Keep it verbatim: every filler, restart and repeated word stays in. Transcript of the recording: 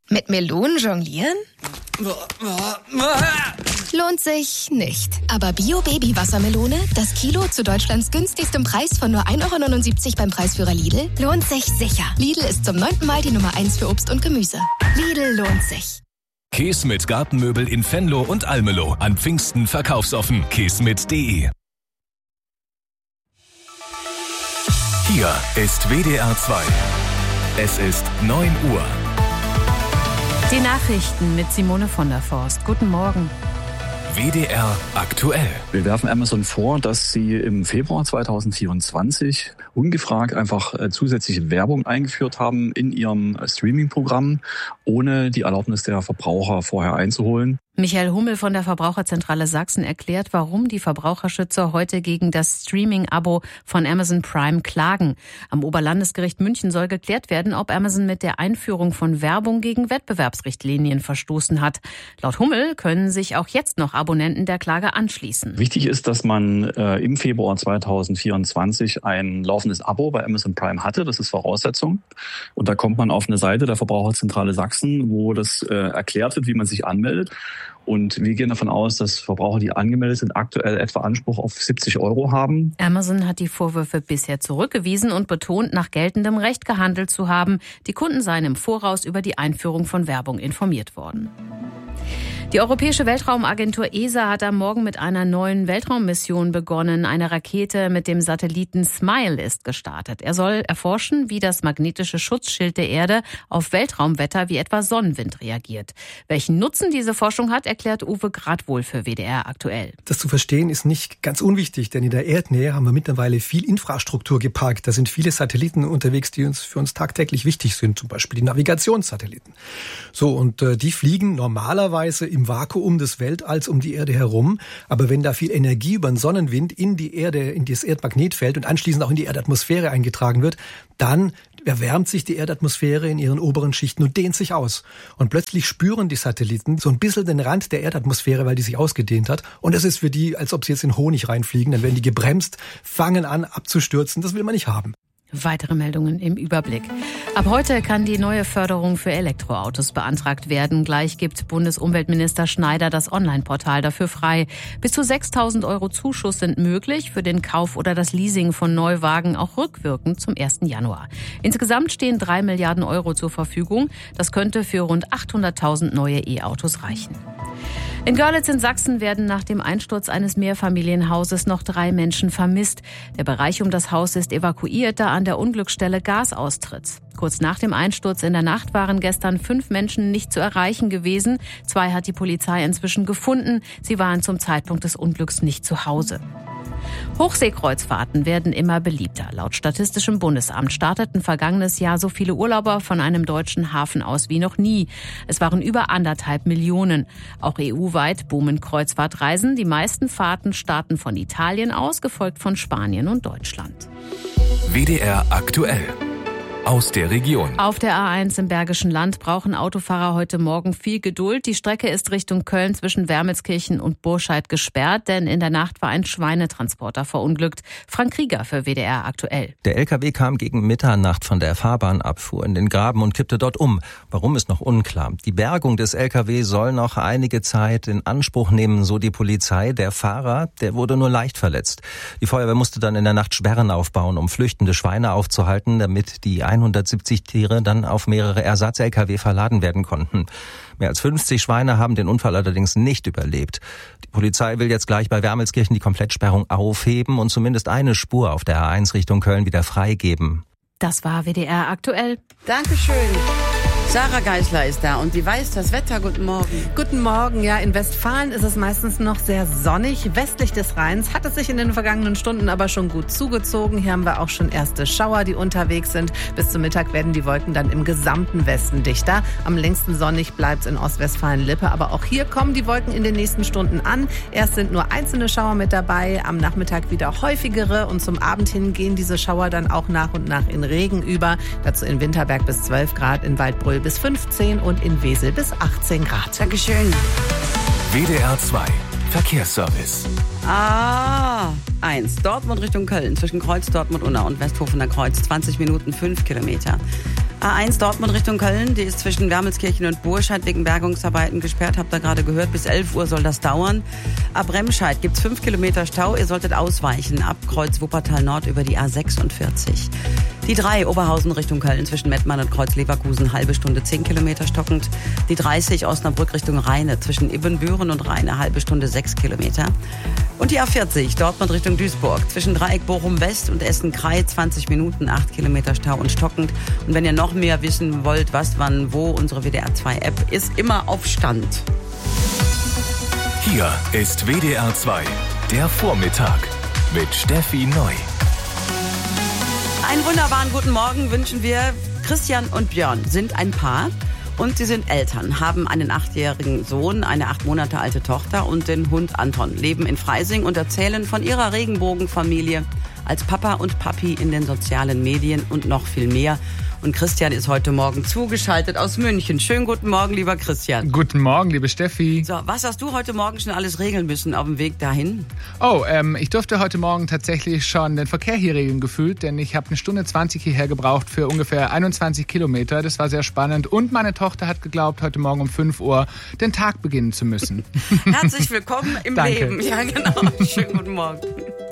Mit Melonen jonglieren? Lohnt sich nicht. Aber Bio-Baby-Wassermelone, das Kilo zu Deutschlands günstigstem Preis von nur ein Euro neunundsiebzig beim Preisführer Lidl, lohnt sich sicher. Lidl ist zum neunten Mal die Nummer eins für Obst und Gemüse. Lidl lohnt sich. Keesmit Gartenmöbel in Venlo und Almelo. An Pfingsten verkaufsoffen. keesmit punkt de. Hier ist W D R zwei. Es ist neun Uhr. Die Nachrichten mit Simone von der Forst. Guten Morgen. W D R aktuell. Wir werfen Amazon vor, dass sie im Februar zweitausendvierundzwanzig ungefragt einfach zusätzliche Werbung eingeführt haben in ihrem Streaming-Programm, ohne die Erlaubnis der Verbraucher vorher einzuholen. Michael Hummel von der Verbraucherzentrale Sachsen erklärt, warum die Verbraucherschützer heute gegen das Streaming-Abo von Amazon Prime klagen. Am Oberlandesgericht München soll geklärt werden, ob Amazon mit der Einführung von Werbung gegen Wettbewerbsrichtlinien verstoßen hat. Laut Hummel können sich auch jetzt noch Abonnenten der Klage anschließen. Wichtig ist, dass man äh, im Februar zweitausendvierundzwanzig ein laufendes Abo bei Amazon Prime hatte. Das ist Voraussetzung. Und da kommt man auf eine Seite der Verbraucherzentrale Sachsen, wo das äh, erklärt wird, wie man sich anmeldet. Und wir gehen davon aus, dass Verbraucher, die angemeldet sind, aktuell etwa Anspruch auf siebzig Euro haben. Amazon hat die Vorwürfe bisher zurückgewiesen und betont, nach geltendem Recht gehandelt zu haben. Die Kunden seien im Voraus über die Einführung von Werbung informiert worden. Die Europäische Weltraumagentur E S A hat am Morgen mit einer neuen Weltraummission begonnen. Eine Rakete mit dem Satelliten SMILE ist gestartet. Er soll erforschen, wie das magnetische Schutzschild der Erde auf Weltraumwetter wie etwa Sonnenwind reagiert. Welchen Nutzen diese Forschung hat, erklärt Uwe Gradwohl für W D R aktuell. Das zu verstehen ist nicht ganz unwichtig, denn in der Erdnähe haben wir mittlerweile viel Infrastruktur geparkt. Da sind viele Satelliten unterwegs, die uns für uns tagtäglich wichtig sind, zum Beispiel die Navigationssatelliten. So, und äh, die fliegen normalerweise im Vakuum des Weltalls um die Erde herum. Aber wenn da viel Energie über den Sonnenwind in die Erde, in das Erdmagnetfeld und anschließend auch in die Erdatmosphäre eingetragen wird, dann erwärmt sich die Erdatmosphäre in ihren oberen Schichten und dehnt sich aus. Und plötzlich spüren die Satelliten so ein bisschen den Rand der Erdatmosphäre, weil die sich ausgedehnt hat. Und es ist für die, als ob sie jetzt in Honig reinfliegen. Dann werden die gebremst, fangen an abzustürzen. Das will man nicht haben. Weitere Meldungen im Überblick. Ab heute kann die neue Förderung für Elektroautos beantragt werden. Gleich gibt Bundesumweltminister Schneider das Online-Portal dafür frei. Bis zu sechstausend Euro Zuschuss sind möglich für den Kauf oder das Leasing von Neuwagen, auch rückwirkend zum ersten Januar. Insgesamt stehen drei Milliarden Euro zur Verfügung. Das könnte für rund achthunderttausend neue E-Autos reichen. In Görlitz in Sachsen werden nach dem Einsturz eines Mehrfamilienhauses noch drei Menschen vermisst. Der Bereich um das Haus ist evakuiert, da an der Unglücksstelle Gas austritt. Kurz nach dem Einsturz in der Nacht waren gestern fünf Menschen nicht zu erreichen gewesen. Zwei hat die Polizei inzwischen gefunden. Sie waren zum Zeitpunkt des Unglücks nicht zu Hause. Hochseekreuzfahrten werden immer beliebter. Laut Statistischem Bundesamt starteten vergangenes Jahr so viele Urlauber von einem deutschen Hafen aus wie noch nie. Es waren über anderthalb Millionen. Auch E U-weit boomen Kreuzfahrtreisen. Die meisten Fahrten starten von Italien aus, gefolgt von Spanien und Deutschland. W D R aktuell. Aus der Region. Auf der A eins im Bergischen Land brauchen Autofahrer heute Morgen viel Geduld. Die Strecke ist Richtung Köln zwischen Wermelskirchen und Burscheid gesperrt, denn in der Nacht war ein Schweinetransporter verunglückt. Frank Krieger für W D R aktuell. Der L K W kam gegen Mitternacht von der Fahrbahn ab, fuhr in den Graben und kippte dort um. Warum ist noch unklar. Die Bergung des L K W soll noch einige Zeit in Anspruch nehmen, so die Polizei. Der Fahrer, der wurde nur leicht verletzt. Die Feuerwehr musste dann in der Nacht Sperren aufbauen, um flüchtende Schweine aufzuhalten, damit die hundertsiebzig Tiere dann auf mehrere Ersatz-L K W verladen werden konnten. Mehr als fünfzig Schweine haben den Unfall allerdings nicht überlebt. Die Polizei will jetzt gleich bei Wermelskirchen die Komplettsperrung aufheben und zumindest eine Spur auf der A eins Richtung Köln wieder freigeben. Das war W D R aktuell. Dankeschön. Sarah Geisler ist da und die weiß das Wetter. Guten Morgen. Guten Morgen. Ja, in Westfalen ist es meistens noch sehr sonnig. Westlich des Rheins hat es sich in den vergangenen Stunden aber schon gut zugezogen. Hier haben wir auch schon erste Schauer, die unterwegs sind. Bis zum Mittag werden die Wolken dann im gesamten Westen dichter. Am längsten sonnig bleibt es in Ostwestfalen-Lippe. Aber auch hier kommen die Wolken in den nächsten Stunden an. Erst sind nur einzelne Schauer mit dabei, am Nachmittag wieder häufigere. Und zum Abend hin gehen diese Schauer dann auch nach und nach in Regen über. Dazu in Winterberg bis zwölf Grad, in Waldbröl bis fünfzehn und in Wesel bis achtzehn Grad. Dankeschön. W D R zwei Verkehrsservice. Ah, eins. Dortmund Richtung Köln zwischen Kreuz Dortmund-Unna und Westhofener Kreuz. zwanzig Minuten, fünf Kilometer. A eins Dortmund Richtung Köln, die ist zwischen Wermelskirchen und Burscheid wegen Bergungsarbeiten gesperrt. Habt ihr gerade gehört, bis elf Uhr soll das dauern. Ab Remscheid gibt's fünf Kilometer Stau. Ihr solltet ausweichen ab Kreuz Wuppertal Nord über die A sechsundvierzig. Die drei Oberhausen Richtung Köln zwischen Mettmann und Kreuz Leverkusen, halbe Stunde zehn Kilometer stockend. Die dreißig Osnabrück Richtung Rheine zwischen Ibbenbüren und Rheine, halbe Stunde sechs Kilometer. Und die A vierzig Dortmund Richtung Duisburg zwischen Dreieck Bochum West und Essen-Krei, zwanzig Minuten, acht Kilometer Stau und stockend. Und wenn ihr noch mehr wissen wollt, was, wann, wo, unsere W D R zwei App ist immer auf Stand. Hier ist W D R zwei, der Vormittag mit Steffi Neu. Einen wunderbaren guten Morgen wünschen wir. Christian und Björn sind ein Paar und sie sind Eltern, haben einen achtjährigen Sohn, eine acht Monate alte Tochter und den Hund Anton, leben in Freising und erzählen von ihrer Regenbogenfamilie als Papa und Papi in den sozialen Medien und noch viel mehr. Und Christian ist heute Morgen zugeschaltet aus München. Schönen guten Morgen, lieber Christian. Guten Morgen, liebe Steffi. So, was hast du heute Morgen schon alles regeln müssen auf dem Weg dahin? Oh, ähm, ich durfte heute Morgen tatsächlich schon den Verkehr hier regeln gefühlt, denn ich habe eine Stunde zwanzig hierher gebraucht für ungefähr einundzwanzig Kilometer. Das war sehr spannend. Und meine Tochter hat geglaubt, heute Morgen um fünf Uhr den Tag beginnen zu müssen. Herzlich willkommen im Danke. Leben. Ja, genau. Schönen guten Morgen.